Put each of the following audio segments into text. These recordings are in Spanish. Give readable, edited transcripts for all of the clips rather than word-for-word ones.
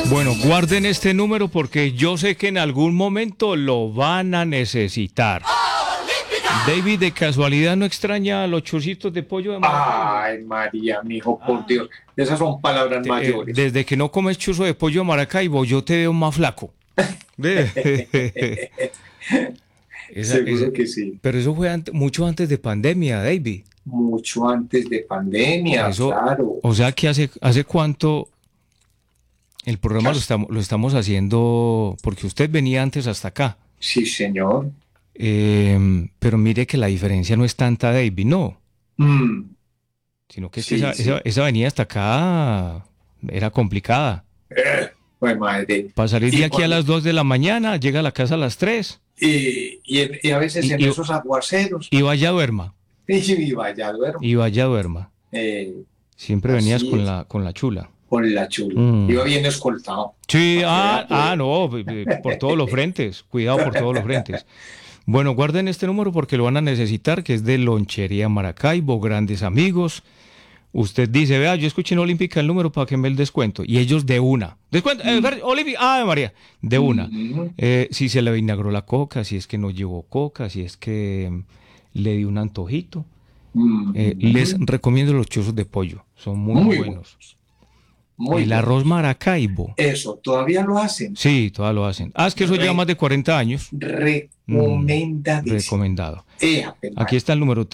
Bueno, guarden este número porque yo sé que en algún momento lo van a necesitar. David, ¿de casualidad no extraña los chorcitos de pollo de Maracaibo? Ay, María, mijo, por Dios. Esas son palabras mayores. Desde que no comes chuzo de pollo de Maracaibo, yo te veo más flaco. Seguro que sí. Pero eso fue mucho antes de pandemia, David. Mucho antes de pandemia, Eso, claro. o sea que hace cuánto el programa lo estamos haciendo, porque usted venía antes hasta acá. Sí, señor. Pero mire que la diferencia no es tanta, David, no. Mm, Sino que, es que sí, sí. esa venida hasta acá era complicada. Pues madre. Para salir de Y, aquí a cuando, las 2 de la mañana, llega a la casa a las 3 y a veces en y, esos aguaceros, y vaya duerma, y vaya, duermo. y vaya duerma. Siempre venías Así es, con la chula. con la chula. Mm. Iba bien escoltado. Sí, Para que vea, pues. no, por todos los frentes, cuidado por todos los frentes. Bueno, guarden este número porque lo van a necesitar, que es de Lonchería Maracaibo, grandes amigos. Usted dice, vea, yo escuché en Olímpica el número para que me el descuento. Y ellos de una. Descuento, Olímpica, María, de una. Mm, Si se le vinagró la coca, si es que no llevó coca, si es que le dio un antojito. Les mm, recomiendo los chuzos de pollo, son muy muy buenos. buenos, muy El arroz buenos. Maracaibo, Eso, todavía lo hacen. sí, todas lo hacen. Es que eso lleva más Re- de 40 años. Mm, recomendadísimo. recomendado. Ave Aquí María. está el número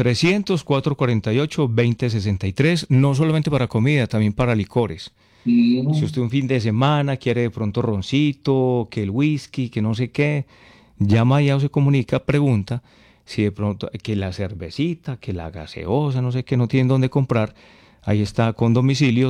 300-448-2063, no solamente para comida, también para licores. Si Mm, usted un fin de semana quiere de pronto roncito, que el whisky, que no sé qué, llama allá o se comunica, pregunta si de pronto que la cervecita, que la gaseosa, no sé qué, no tienen dónde comprar. Ahí está con domicilio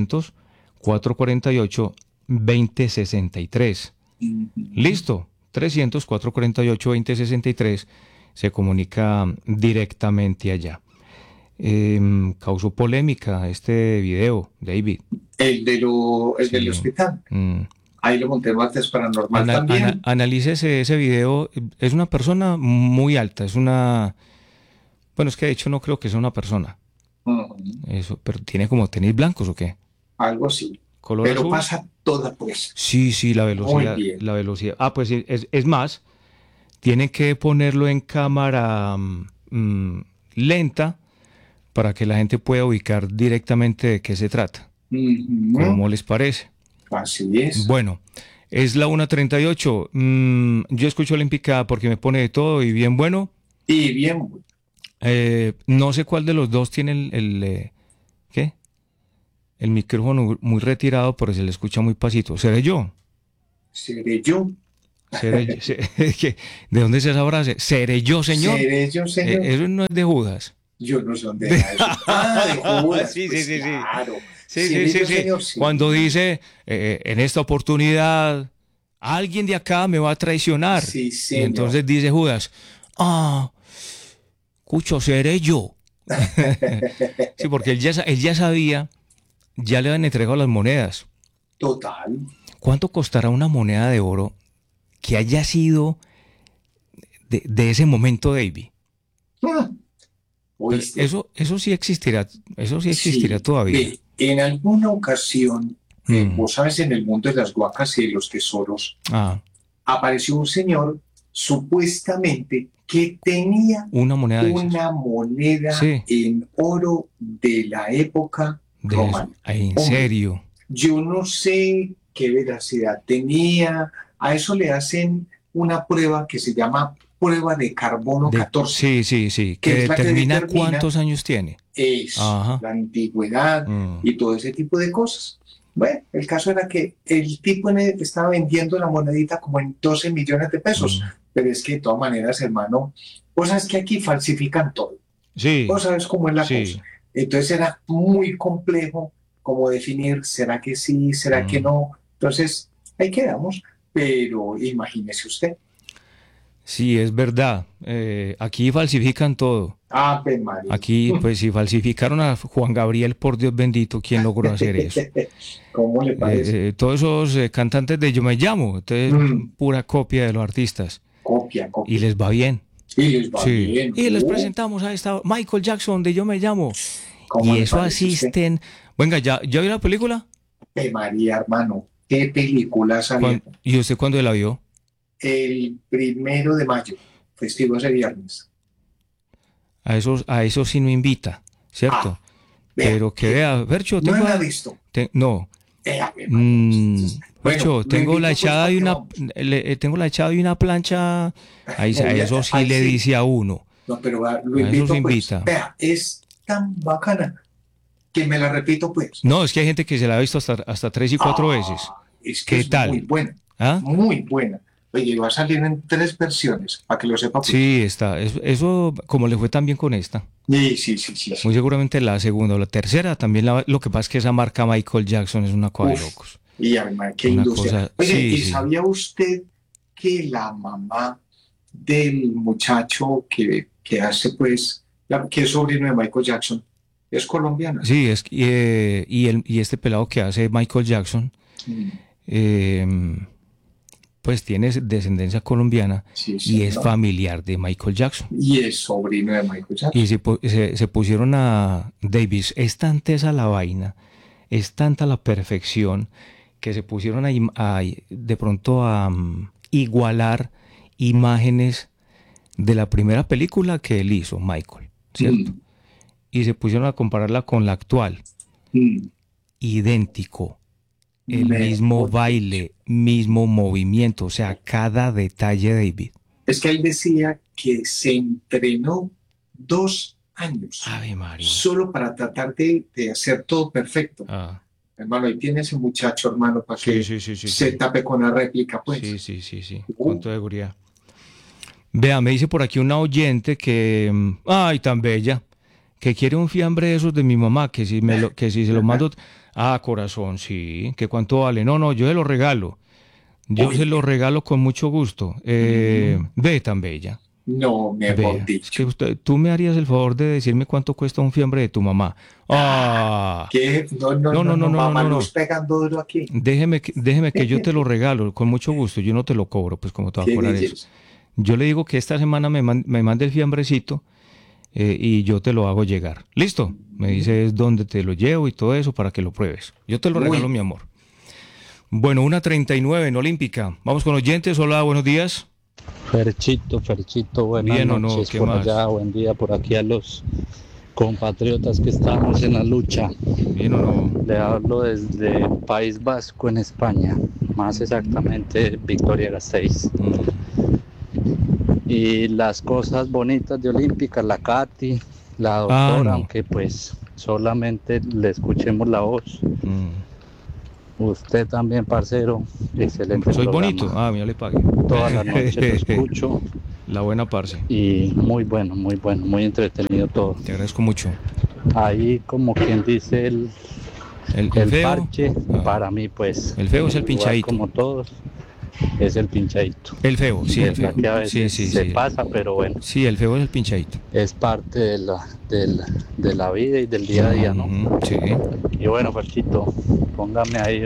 300-448-2063. mm, Listo, 300-448-2063 se comunica directamente allá. Causó polémica este video, David. el del Sí. hospital. Mm. Ahí lo monté martes paranormal también. Analícese ese video. Es una persona muy alta. Bueno, es que de hecho no creo que sea una persona. Ujú, Eso, pero tiene como tenis blancos o qué. algo así. Color Pero azul. pasa toda presa. Sí, sí, la Muy velocidad. bien. La velocidad. Pues sí, es más, tiene que ponerlo en cámara lenta para que la gente pueda ubicar directamente de qué se trata. Ujú, ¿Cómo les parece? así es. Bueno, es la 1:38. Yo escucho Olímpica porque me pone de todo y bien bueno. Y bien, No sé cuál de los dos tiene ¿qué? El micrófono muy retirado, pero se le escucha muy pasito. ¿Seré yo? seré yo. ¿De dónde es esa frase? ¿Seré yo, señor? Seré yo, señor. Eso no es de Judas. Yo no sé dónde era eso. Ah, de Judas. Sí, sí, Pues sí, sí. claro. Sí, sí, Seré sí, yo, sí. señor. Cuando Sí. dice, en esta oportunidad, alguien de acá me va a traicionar. Sí, Y señor. entonces dice Judas, cucho, seré yo. Sí, porque él ya sabía, ya le habían entregado las monedas. Total. ¿Cuánto costará una moneda de oro que haya sido de ese momento, David? Ah, Pero ¿oíste? eso sí existirá Sí. todavía. Ve, en alguna ocasión, Mm. vos sabes, en el mundo de las huacas y de los tesoros, Ah, apareció un señor supuestamente que tenía una moneda de esas. una moneda Sí, en oro de la época de eso. romana. En Hombre, serio. yo no sé qué veracidad tenía. A eso le hacen una prueba que se llama prueba de carbono 14, Sí, sí, sí, que que es la que determina determina cuántos años tiene. eso, Ajá. la antigüedad Mm, y todo ese tipo de cosas. Bueno, el caso era que el tipo estaba vendiendo la monedita como en 12 millones de pesos, mm. pero es que de todas maneras, hermano, vos sabes que aquí falsifican todo, vos Sí, sabes cómo es la cosa. sí. Entonces era muy complejo como definir, ¿será que sí, será que Mm. no? Entonces, ahí quedamos, pero imagínese usted. Sí, es verdad. Aquí falsifican todo. Ave María. Aquí, pues, si falsificaron a Juan Gabriel, por Dios bendito, ¿quién logró hacer eso? ¿Cómo le parece? Todos esos cantantes de Yo Me Llamo, entonces Mm, pura copia de los artistas. copia, Y copia. les va bien. Y les va Sí. bien. Y les presentamos a esta Michael Jackson de Yo Me Llamo. ¿Cómo Y le eso parece usted? asisten. Venga, ¿ya vio la película? Ave María, hermano. qué película salió. ¿Y usted cuándo la vio? El 1 de mayo, festivo ese viernes. A eso sí no invita, ¿cierto? Ah, vea, Pero que que vea, Fercho, no la ha visto. no. Ave María. Bueno, Fercho, lo tengo la invito pues echada para y que una, vamos. tengo la echada y una plancha. Ahí, a eso sí Ahí le sí. dice a uno. No, pero lo A eso se invito pues. invita. Vea, es tan bacana que me la repito pues. No, es que hay gente que se la ha visto hasta 3 y 4 veces. Es que ¿Qué es muy tal? buena, ¿Ah? muy buena. Oye, va a salir en 3 versiones, para que lo sepa pues. Sí, está. Eso, como le fue también con esta. Sí, sí, sí, sí, Muy sí. seguramente la segunda o la tercera también. Lo que pasa es que esa marca Michael Jackson es una cosa de Uf, locos. y además, qué Una industria. cosa, Oye, sí, ¿y sí. sabía usted que la mamá del muchacho que hace pues, que es sobrino de Michael Jackson, es colombiana? Sí, y este pelado que hace Michael Jackson, Mm, eh, pues tiene descendencia colombiana sí, y es señor. familiar de Michael Jackson. Y es sobrino de Michael Y Jackson. se pusieron a Davis, es tanta esa la vaina, es tanta la perfección, que se pusieron de pronto a igualar imágenes de la primera película que él hizo, Michael, ¿cierto? Mm, Y se pusieron a compararla con la actual, mm, idéntico, el mismo mejor dicho. baile, mismo movimiento, o sea, cada detalle, David. Es que él decía que se entrenó 2 años Ave María. solo para tratar de hacer todo perfecto. Ah, Hermano, ahí tiene ese muchacho, hermano, para sí, que sí, sí, sí, se sí. tape con la réplica, Sí, pues. sí, sí, sí, con Uh, toda seguridad. Vea, me dice por aquí una oyente que, ay, tan bella, que quiere un fiambre de esos de mi mamá, que si se lo mando, ah, corazón, sí, que cuánto vale. No, no, yo se lo regalo. Yo se uy, lo regalo con mucho gusto. mm, Ve tan bella. no, mejor Vea, es que dicho. tú me harías el favor de decirme cuánto cuesta un fiambre de tu mamá. Ah, Ah, ¿qué? No, no, no, no, no, no, no, no, no, mamá no, luz no. pegando duro aquí. Déjeme que yo te lo regalo con mucho gusto. Yo no te lo cobro, pues como te va a Qué cobrar eso. belleza. Yo le digo que esta semana me mande el fiambrecito y yo te lo hago llegar. ¿Listo? Me Mm, dices dónde te lo llevo y todo eso para que lo pruebes. Yo te lo regalo, muy mi amor. Bueno, 1:39 en Olímpica. Vamos con oyentes. Hola, buenos días. Ferchito, buenas Bien o no, noches ¿qué por más? allá, buen día por aquí a los compatriotas que estamos en la lucha. Bien o no. Le hablo desde País Vasco en España, más bien. exactamente Vitoria-Gasteiz. Mm, Y las cosas bonitas de Olímpica, la Katy, la Ah, doctora, no. aunque pues solamente le escuchemos la voz. Mm, Usted también, parcero, excelente Soy bonito. programa. Ah, mira, le pague. Todas las noches lo escucho La buena parce. y muy bueno, muy entretenido todo. Te agradezco mucho. Ahí como quien dice El el feo. parche, Ah, para mí pues el feo es el igual pinchadito. como todos, es el pinchadito. El feo, sí, el Verdad feo. que a Sí, veces sí, se sí. pasa, pero bueno, Sí, el feo es el pinchadito. es parte de la vida y del día a día, ¿no? Ujú, sí. Y bueno, Ferchito, póngame ahí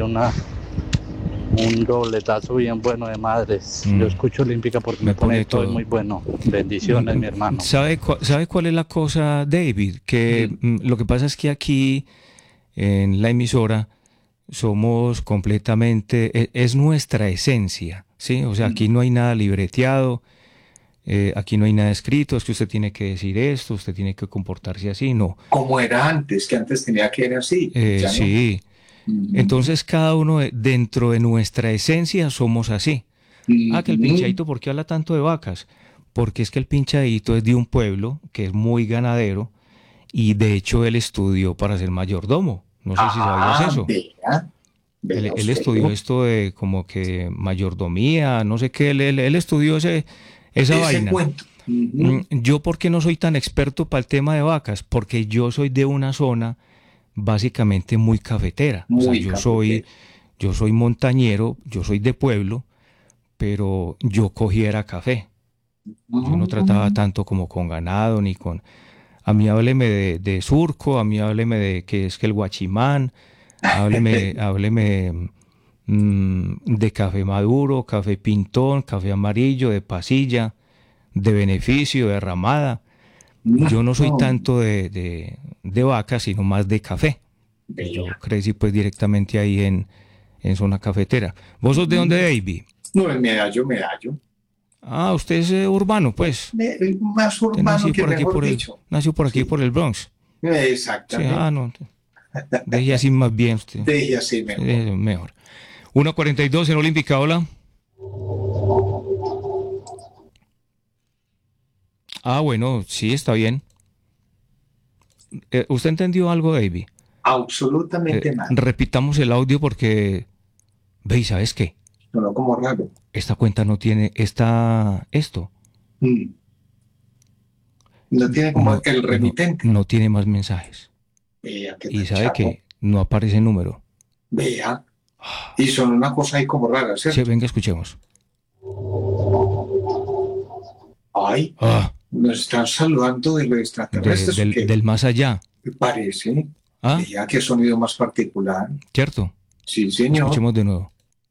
un dobletazo bien bueno de madres. Yo Mm, escucho Olímpica porque me Me pone pone todo todo. muy bueno. Bendiciones, mi hermano. ¿Sabe cuál es la cosa, David? Que Mm, lo que pasa es que aquí en la emisora somos completamente, es nuestra esencia, ¿sí? O sea, aquí mm. no hay nada libreteado, aquí no hay nada escrito, es que usted tiene que decir esto, usted tiene que comportarse así, no. Como era antes, que antes tenía que ir así, ya no. Sí, Mm, entonces cada uno dentro de nuestra esencia somos así. Ah, que el mm. pinchadito, ¿por qué habla tanto de vacas? Porque es que el pinchadito es de un pueblo que es muy ganadero y de hecho él estudió para ser mayordomo. No sé si sabías Ah, eso. vea, vea Él usted. estudió esto de como que mayordomía, no sé qué, él estudió esa Ese vaina. cuento. Ujú, Yo, ¿por qué no soy tan experto para el tema de vacas? Porque yo soy de una zona básicamente muy cafetera. O sea, muy cafetero. yo soy montañero, yo soy de pueblo, pero yo cogiera café. Yo no trataba Mm, tanto como con ganado ni con... A mí hábleme de surco, a mí hábleme de qué es que el guachimán, hábleme de café maduro, café pintón, café amarillo, de pasilla, de beneficio, de ramada. Yo no soy no, tanto de vaca, sino más de café. Y yo vea. crecí pues directamente ahí en zona cafetera. ¿Vos sos de dónde, David? No, en Medallo. Ah, usted es urbano, pues. Más Usted urbano que mejor por dicho. nació por aquí, Sí, por el Bronx. Sí, exactamente. no. Deje así más bien usted. De así Sí, mejor. mejor. 1:42 en Olímpica, hola. Ah, bueno, sí, está bien. ¿Usted entendió algo, David? Absolutamente nada. Repitamos el audio porque, ve, ¿y sabes qué? Sonó como raro. Esta cuenta no tiene, esto, Mm. No tiene como no, el no, remitente. no tiene más mensajes. Vea qué Y tan sabe chato. que no aparece número. Vea. Y son una cosa ahí como rara, Sí, ¿cierto? venga, escuchemos. Ay, Ah, nos están saludando de los extraterrestres, ¿o qué? del más allá. Me parece. Ah, Vea qué sonido más particular. ¿cierto? Sí, señor. Escuchemos de nuevo.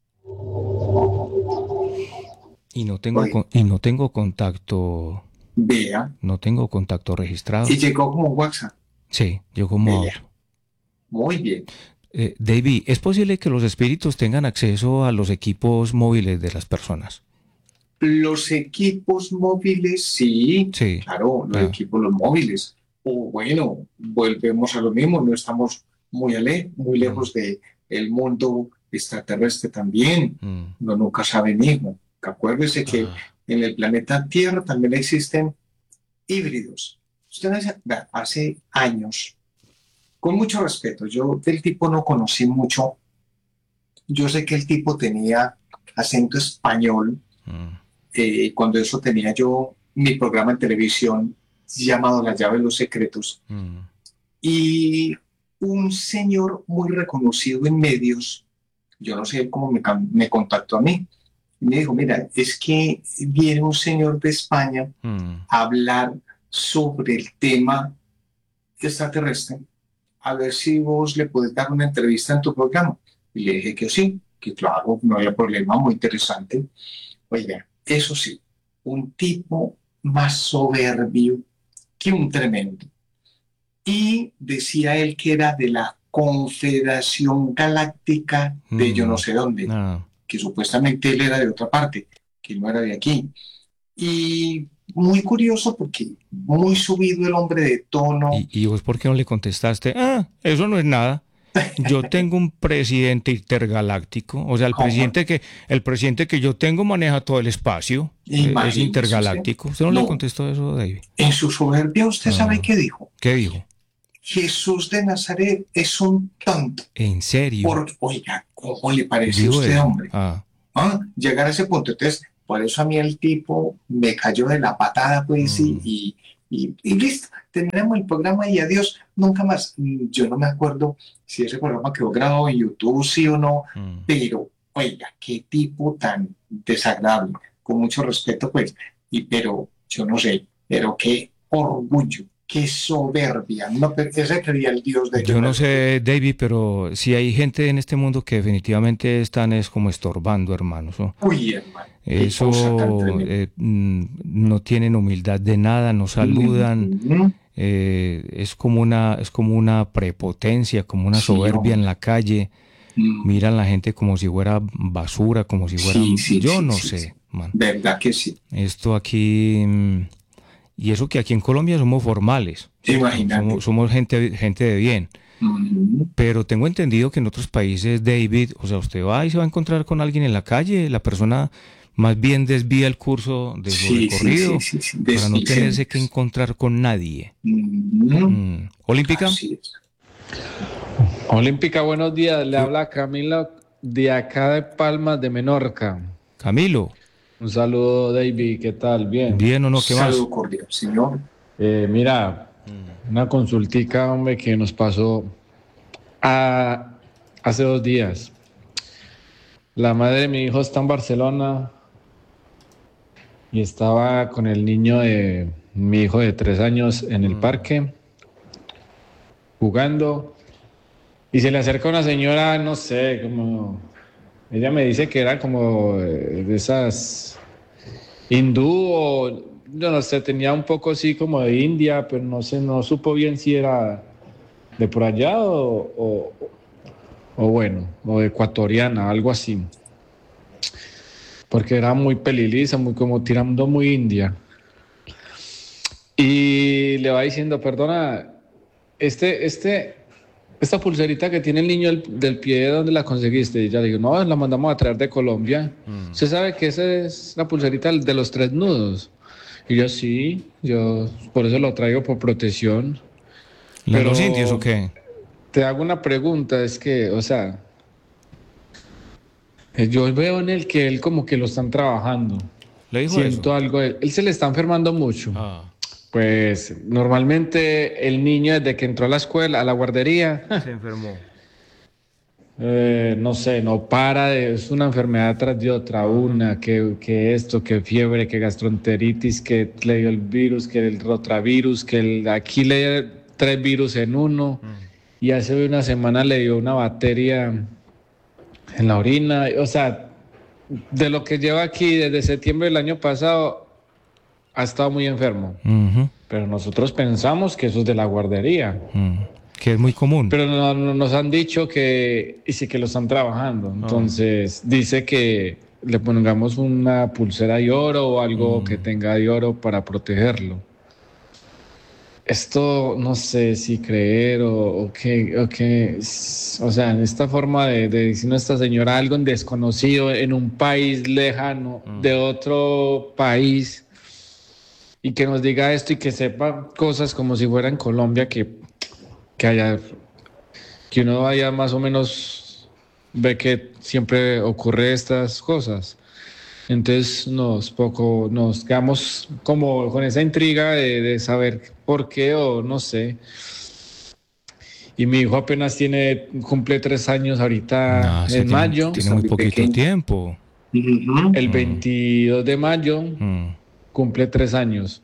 Oye, Y no tengo contacto, vea. no tengo contacto registrado. Y llegó como un WhatsApp. Sí, yo como Vea. audio. Muy bien. David, ¿es posible que los espíritus tengan acceso a los equipos móviles de las personas? Los equipos móviles, sí, Sí. claro, los Ah, equipos, los móviles. O bueno, volvemos a lo mismo, no estamos muy mm, lejos de el mundo extraterrestre también. mm. Uno nunca sabe mismo. Acuérdese que Ah, en el planeta Tierra también existen híbridos. Ustedes, vea, hace años, con mucho respeto, yo del tipo no conocí mucho. Yo sé que el tipo tenía acento español. mm, Cuando eso tenía yo mi programa en televisión llamado La llave de los secretos, mm, y un señor muy reconocido en medios, yo no sé cómo me contactó a mí, y me dijo, mira, es que viene un señor de España mm. a hablar sobre el tema extraterrestre, a ver si vos le podés dar una entrevista en tu programa. Y le dije que sí, que claro, no había problema, muy interesante. Oiga, eso sí, un tipo más soberbio que un tremendo. Y decía él que era de la Confederación Galáctica de yo no Mm, sé dónde, ah. que supuestamente él era de otra parte, que no era de aquí. Y muy curioso porque muy subido el hombre de tono. ¿Y vos por qué no le contestaste? Ah, eso no es nada. Yo tengo un presidente intergaláctico, o sea, Como, el presidente que yo tengo maneja todo el espacio, es imagínese usted. intergaláctico. ¿Usted no le No, contestó eso, David? en su soberbia usted sabe Ah, qué dijo. ¿qué dijo? Jesús de Nazaret es un tonto. ¿En serio? Oiga, ¿cómo le parece a Dijo usted, eso. hombre? Ah, Llegar a ese punto. Entonces, por eso a mí el tipo me cayó de la patada, pues, mm, y listo. Terminamos el programa y adiós, nunca más. Yo no me acuerdo si ese programa quedó grabado en YouTube, sí o no, mm. pero, oiga, qué tipo tan desagradable. Con mucho respeto, pues, pero yo no sé, pero qué orgullo, qué soberbia. No, pero ese creía el Dios de ellos, Yo no no el mío. sé, David, pero si hay gente en este mundo que definitivamente están es como estorbando, hermanos, ¿no? Uy, hermano, qué cosa tan Eso tremenda. no tienen humildad de nada, no saludan, Mm, es como una prepotencia, como una sí, soberbia en hombre. la calle, Mm, miran a la gente como si fuera basura, como si sí, fueran, sí, yo sí, no sí, sí. sé, man. ¿Verdad que sí? Esto aquí, y eso que aquí en Colombia somos formales, ¿cierto? Imagínate. Somos gente de bien. Mm, Pero tengo entendido que en otros países, David, o sea, usted va y se va a encontrar con alguien en la calle, la persona más bien desvía el curso de su sí, sí, sí, recorrido sí, sí. para no tenerse que Displicentes. encontrar con nadie. Mm, ¿Olímpica? así es. Olímpica, buenos días. Le Sí. habla Camilo de acá de Palmas de Menorca. Camilo, Un saludo, David. ¿Qué tal? Bien. ¿bien o no? ¿Qué más? Saludo cordial, señor. Mira, una consultica, hombre, que nos pasó hace 2 días. La madre de mi hijo está en Barcelona y estaba con el niño de mi hijo de 3 años en el parque jugando. Y se le acerca una señora, no sé, como... Ella me dice que era como de esas hindú o... Yo no sé, tenía un poco así como de India, pero no sé, no supo bien si era de por allá o bueno, o ecuatoriana, algo así. Porque era muy peliliza, muy como tirando muy india. Y le va diciendo, perdona, esta pulserita que tiene el niño del pie, ¿dónde la conseguiste? Y ella le digo, no, la mandamos a traer de Colombia. ¿Usted sabe que esa es la pulserita de los 3 nudos? Y yo, sí, yo por eso lo traigo por protección. ¿La de los Pero indios o qué? te hago una pregunta, es que, o sea, yo veo en él que él como que lo están trabajando. ¿Le dijo Siento eso? algo, él se le está enfermando mucho. Ah, Pues normalmente el niño desde que entró a la escuela, a la guardería, se enfermó. no sé, no para, es una enfermedad tras de otra, una, que esto, que fiebre, que gastroenteritis, que le dio el virus, que el rotavirus, aquí le dio 3 virus en uno, y hace una semana le dio una bacteria en la orina, o sea, de lo que lleva aquí desde septiembre del año pasado, ha estado muy enfermo. Ujú, Pero nosotros pensamos que eso es de la guardería. que es muy común. Pero nos han dicho que, y sí que lo están trabajando. Entonces, dice que le pongamos una pulsera de oro o algo que tenga de oro para protegerlo. Esto no sé si creer o qué. O sea, en esta forma de decirnos esta señora algo en desconocido en un país lejano, de otro país, y que nos diga esto y que sepa cosas como si fuera en Colombia, que haya, que uno vaya más o menos ve que siempre ocurre estas cosas. Entonces nos quedamos como con esa intriga de saber por qué o no sé. Y mi hijo apenas cumple 3 años ahorita No, es que en mayo, tiene Está muy muy poquito pequeño. tiempo. Ujú. el 22 de mayo Mm. cumple 3 años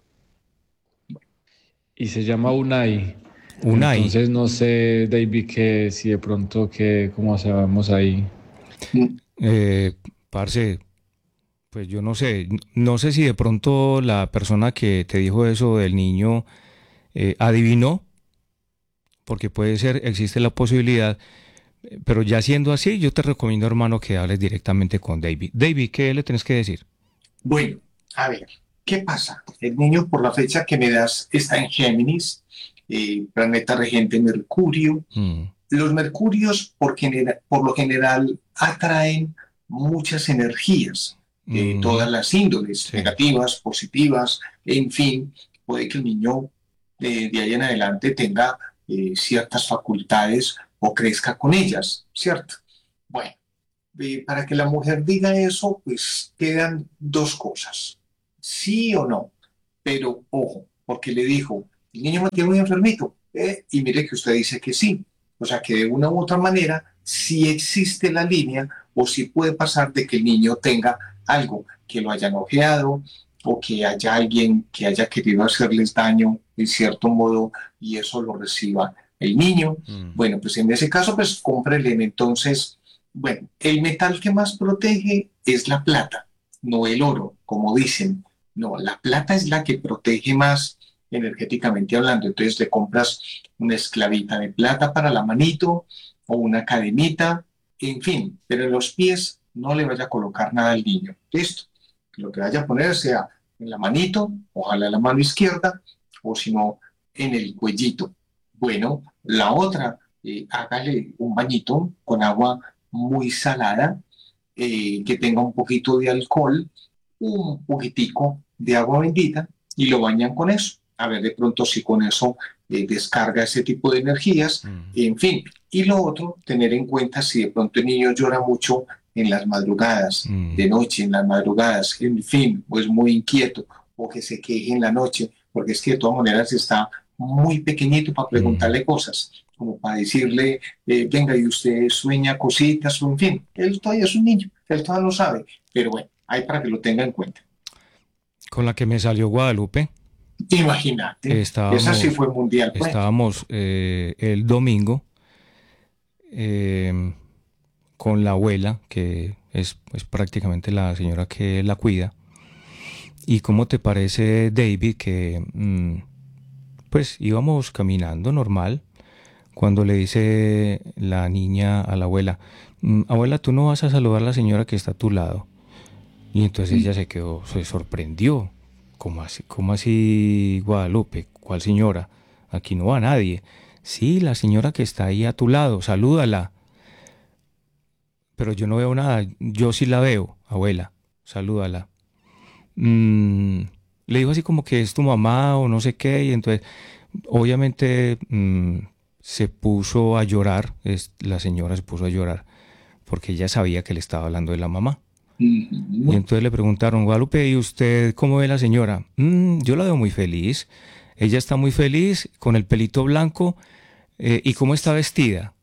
y se llama Unai. Unai. Entonces no sé, David, que si de pronto que cómo se vamos ahí. Parce, pues yo no sé. No sé si de pronto la persona que te dijo eso del niño adivinó, porque puede ser, existe la posibilidad. Pero ya siendo así, yo te recomiendo, hermano, que hables directamente con David. David, ¿qué le tienes que decir? Bueno, a ver, ¿qué pasa? El niño, por la fecha que me das, está en Géminis, planeta regente Mercurio. Mm, Los Mercurios, por lo general, atraen muchas energías, mhm, todas las índoles, sí. negativas, positivas, en fin, puede que el niño de ahí en adelante tenga ciertas facultades o crezca con ellas, ¿cierto? Bueno, para que la mujer diga eso, pues quedan dos cosas, sí o no, pero ojo, porque le dijo, el niño me tiene muy enfermito, y mire que usted dice que sí, o sea que de una u otra manera sí existe la línea o sí puede pasar de que el niño tenga algo que lo hayan ojeado o que haya alguien que haya querido hacerles daño en cierto modo y eso lo reciba el niño. Mm, Bueno, pues en ese caso, pues cómprele entonces. Bueno, el metal que más protege es la plata, no el oro, como dicen. No, la plata es la que protege más energéticamente hablando. Entonces le compras una esclavita de plata para la manito o una cadenita, en fin, pero en los pies no le vaya a colocar nada al niño. Listo. Lo que vaya a poner sea en la manito, ojalá en la mano izquierda, o si no, en el cuellito. Bueno, la otra, hágale un bañito con agua muy salada, que tenga un poquito de alcohol, un poquitico de agua bendita y lo bañan con eso. A ver de pronto si con eso descarga ese tipo de energías, mm, en fin. Y lo otro, tener en cuenta si de pronto el niño llora mucho en las madrugadas, mm, de noche, en las madrugadas, en fin, o es muy inquieto o que se queje en la noche, porque es que de todas maneras está muy pequeñito para mm. preguntarle cosas, como para decirle, venga, y usted sueña cositas, o en fin, él todavía es un niño, él todavía no sabe, pero bueno, hay para que lo tenga en cuenta. Con la que me salió Guadalupe, Imagínate, esa sí estábamos, fue mundial, pues. estábamos el domingo eh, con la abuela, que es prácticamente la señora que la cuida. ¿Y cómo te parece, David, que pues íbamos caminando normal, cuando le dice la niña a la abuela, abuela, tú no vas a saludar a la señora que está a tu lado. Y entonces ella se quedó, se sorprendió. ¿Cómo así, Guadalupe? ¿Cuál señora? Aquí no va nadie. Sí, la señora que está ahí a tu lado, salúdala. Pero yo no veo nada, yo sí la veo, abuela, salúdala. Le dijo así como que es tu mamá o no sé qué, y entonces obviamente se puso a llorar, la señora se puso a llorar, porque ella sabía que le estaba hablando de la mamá. Y entonces le preguntaron, Guadalupe, ¿y usted cómo ve la señora? Yo la veo muy feliz, ella está muy feliz, con el pelito blanco, ¿y cómo está vestida?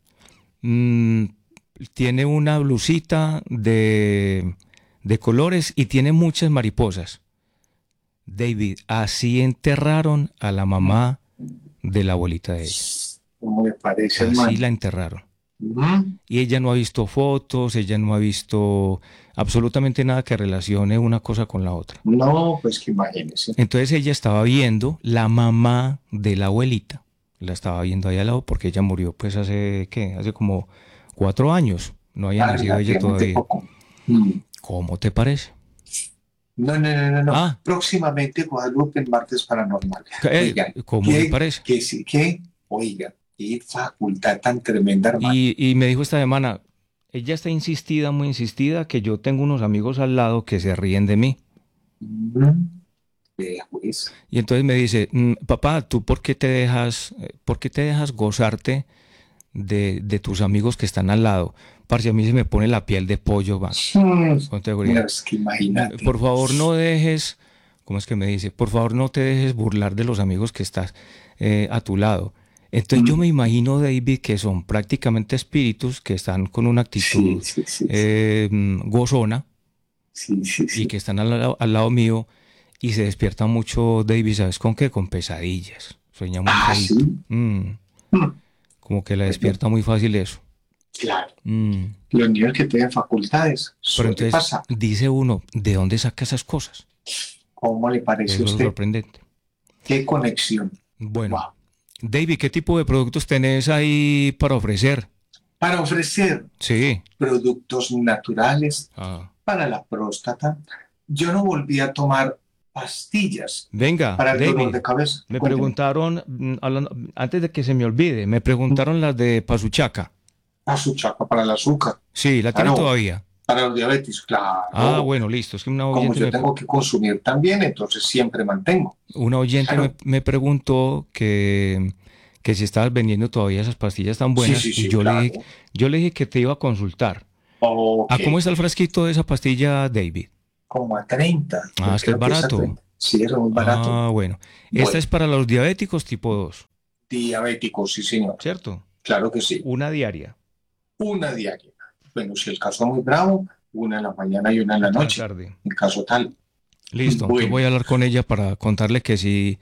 Tiene una blusita de colores y tiene muchas mariposas. David, así enterraron a la mamá de la abuelita de ella. ¿Cómo me parece, Así hermano? la enterraron. Y ella no ha visto fotos, ella no ha visto absolutamente nada que relacione una cosa con la otra. No, pues que imagínese. Entonces ella estaba viendo la mamá de la abuelita. La estaba viendo ahí al lado porque ella murió pues hace, ¿qué? Hace como 4 años. No había nacido ella Relativamente todavía. poco. ¿Cómo te parece? No. Ah, Próximamente Guadalupe en Martes Paranormal. Oiga, ¿cómo le parece? que sí, que, oiga, qué facultad tan tremenda, hermano. Y me dijo esta semana, ella está insistida, muy insistida, que yo tengo unos amigos al lado que se ríen de mí. Vea, pues. Y entonces me dice, papá, ¿tú por qué te dejas gozarte de tus amigos que están al lado? Parce, a mí se me pone la piel de pollo, va, con seguridad. Mira, es que imagínate. Por favor, no dejes, ¿cómo es que me dice? Por favor, no te dejes burlar de los amigos que estás a tu lado. Entonces yo me imagino, David, que son prácticamente espíritus que están con una actitud Sí. gozona Sí. y que están al lado mío y se despierta mucho, David, ¿sabes con qué? Con pesadillas. Sueña muy feíto. Sí. Como que la despierta muy fácil eso. Claro. Los niños que tienen facultades. Pero Suele entonces pasar. dice uno, ¿de dónde saca esas cosas? ¿Cómo le parece a Eso es usted? sorprendente. ¿Qué conexión? Bueno, Wow. David, ¿qué tipo de productos tenés ahí para ofrecer? Para ofrecer Sí. productos naturales Ah. para la próstata, yo no volví a tomar pastillas Venga, para el dolor David, de cabeza. me Cuénteme. preguntaron, antes de que se me olvide, me preguntaron las de Pasuchaca. Chapa para el azúcar, Sí, la tienen Claro. todavía. para los diabetes, claro. Ah, bueno, listo. Es que una Como oyente, yo tengo que consumir también, entonces siempre mantengo. me, me preguntó que si estabas vendiendo todavía esas pastillas tan buenas. Sí, Y yo, claro. yo le dije que te iba a consultar. Ok. ¿A cómo está el frasquito de esa pastilla, David? Como a 30. Ah, es que es Creo que a barato. 30. Sí, es muy barato. Ah, bueno. Esta Bueno. es para los diabéticos tipo 2, Diabéticos, sí, señor. ¿cierto? Claro que sí. Una diaria. Una diaria. Bueno, si el caso es muy bravo, una en la mañana y una en la Otra en la noche. tarde. En caso tal. Listo. Entonces Bueno. voy a hablar con ella para contarle que sí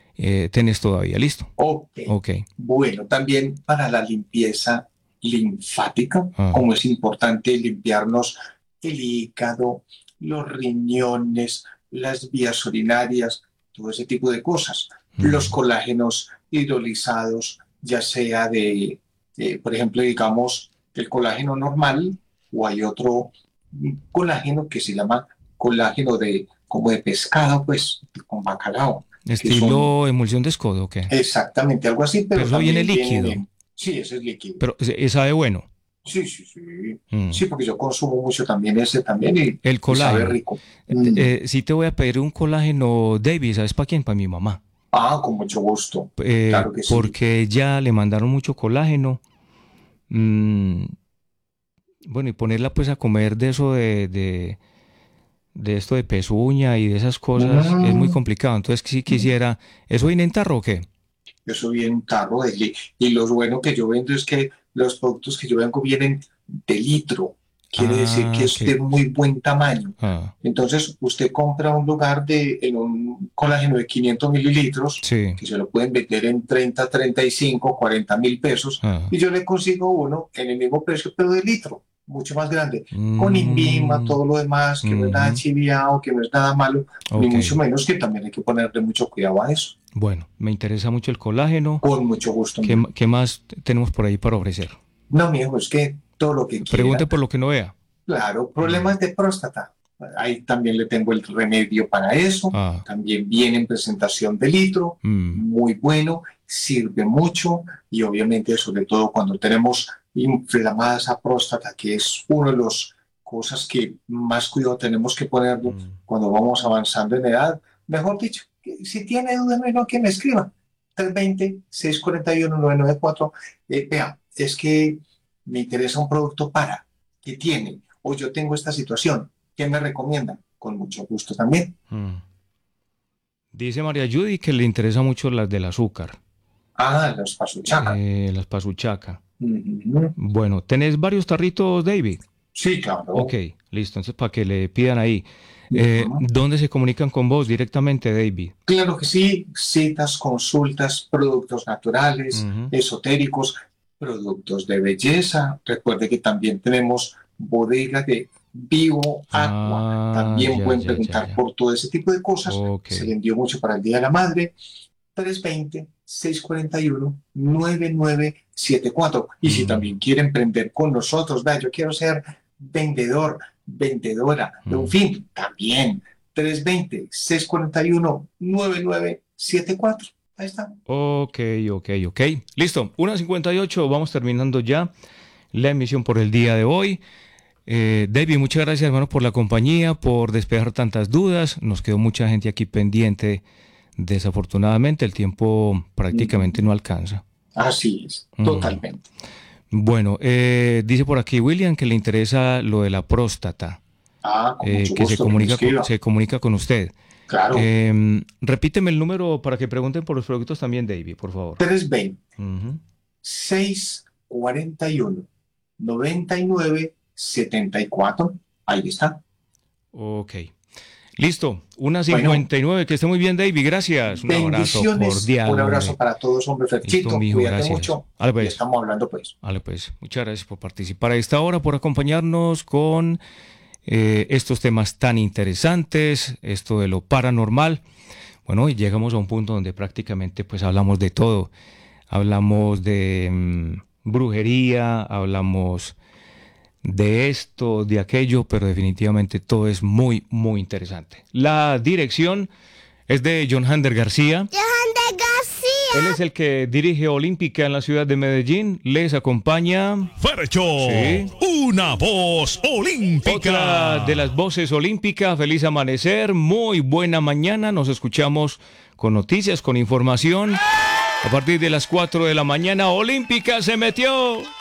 tenés todavía. ¿Listo? Ok. Ok. Bueno, también para la limpieza linfática, Ah. como es importante limpiarnos el hígado, los riñones, las vías urinarias, todo ese tipo de cosas. Los colágenos hidrolizados, ya sea por ejemplo, digamos, el colágeno normal, o hay otro colágeno que se llama colágeno como de pescado, pues, con bacalao. ¿Estilo emulsión de Escodo o qué? Exactamente, algo así, pero Pero eso viene también líquido. Sí, ese es líquido. Pero sabe bueno. Sí. Mm. Sí, porque yo consumo mucho también ese también y El sabe colágeno. rico. Sí te voy a pedir un colágeno, David, ¿sabes para quién? Para mi mamá. Con mucho gusto. Claro que sí. Porque ya le mandaron mucho colágeno. Bueno, y ponerla pues a comer de eso de esto de pezuña y de esas cosas es muy complicado. Entonces, si quisiera, ¿eso viene en tarro o qué? Yo soy bien tarro y lo bueno que yo vendo es que los productos que yo vendo vienen de litro. Quiere decir que es de muy buen tamaño. Entonces, usted compra un lugar en un colágeno de 500 mililitros, sí, que se lo pueden vender en 30, 35, 40 mil pesos, y yo le consigo uno en el mismo precio, pero de litro. mucho más grande, con INVIMA, todo lo demás, que no es nada chiviado, que no es nada malo, ni Ok. mucho menos, que también hay que ponerle mucho cuidado a eso. Bueno, me interesa mucho el colágeno. Con mucho gusto. ¿Qué, mijo. qué más tenemos por ahí para ofrecer? No, mijo, es que todo lo que Pregunte quiera. por lo que no vea. Claro, problemas de próstata. Ahí también le tengo el remedio para eso. Ah, También viene en presentación de litro, muy bueno, sirve mucho y obviamente sobre todo cuando tenemos inflamada esa próstata, que es una de las cosas que más cuidado tenemos que ponerlo cuando vamos avanzando en edad. Mejor dicho, que si tiene dudas, no que me escriba. 320-641-994. Vea, es que me interesa un producto para, que tiene, o yo tengo esta situación, ¿qué me recomienda? Con mucho gusto también. Dice María Judy que le interesa mucho las del azúcar, Ah, los pasuchaca. las pasuchaca. Ujú. Bueno, ¿tenés varios tarritos, David? Sí, claro. Ok, listo, entonces para que le pidan ahí. Ujú. ¿Dónde se comunican con vos directamente, David? Claro que sí, citas, consultas, productos naturales, Ujú. esotéricos, productos de belleza. Recuerde que también tenemos bodega de Vivo Aqua. Ah, También ya, pueden ya, preguntar ya. por todo ese tipo de cosas. Ok. Se le envió mucho para el Día de la Madre. 320-641-9974. Y si también quieren emprender con nosotros, vea, yo quiero ser vendedor, vendedora, en fin, también. 320-641-9974. Ahí está. Ok. Listo, 1:58, vamos terminando ya la emisión por el día de hoy. David, muchas gracias, hermano, por la compañía, por despejar tantas dudas. Nos quedó mucha gente aquí pendiente. Desafortunadamente, el tiempo prácticamente no alcanza. Así es, totalmente. Bueno, dice por aquí William que le interesa lo de la próstata, Con mucho que gusto, que me escriba. se comunica con usted. Claro. Repíteme el número para que pregunten por los productos también, David, por favor. 320-641-9974. Ahí está. Ok. Listo, 1:59, que esté muy bien, David, gracias. Un abrazo Bendiciones, cordial. un abrazo hombre. para todos, hombre Listo, Ferchito. mijo, Cuídate gracias. mucho. Vale, Y pues. estamos hablando, pues. Vale, pues. Muchas gracias por participar a esta hora, por acompañarnos con estos temas tan interesantes, esto de lo paranormal. Bueno, y llegamos a un punto donde prácticamente pues hablamos de todo. Hablamos de brujería, hablamos de esto, de aquello, pero definitivamente todo es muy, muy interesante. La dirección es de John Hander García. Él es el que dirige Olímpica en la ciudad de Medellín. Les acompaña Fercho, Sí. una voz olímpica. otra de las voces olímpicas. Feliz amanecer, muy buena mañana. Nos escuchamos con noticias, con información. A partir de las 4 de la mañana, Olímpica se metió.